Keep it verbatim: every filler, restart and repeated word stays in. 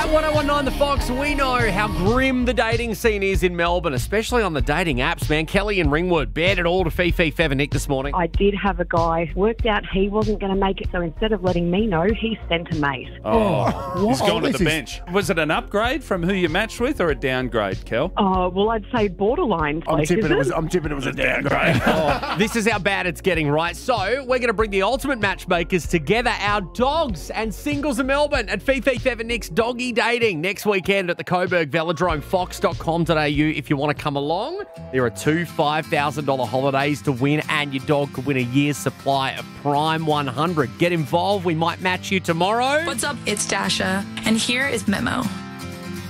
At one oh one nine The Fox, we know how grim the dating scene is in Melbourne, especially on the dating apps, man. Kelly and Ringwood bared it all to Fifi, Fev and Nick this morning. I did have a guy, worked out he wasn't going to make it, so instead of letting me know, he sent a mate. Oh, he's what? gone to This the is- bench. Was it an upgrade from who you matched with or a downgrade, Kel? Oh, well, I'd say borderline. I'm like, tipping is it was. it? I'm tipping it was a downgrade. This is how bad it's getting, right? So, we're going to bring the ultimate matchmakers together, our dogs and singles in Melbourne at Fifi, Fev and Nick's Doggy Dating next weekend at the Coburg Velodrome, fox dot com dot a u if you want to come along. There are two five thousand dollars holidays to win, and your dog could win a year's supply of Prime one hundred. Get involved. We might match you tomorrow. What's up? It's Dasha, and here is Memo.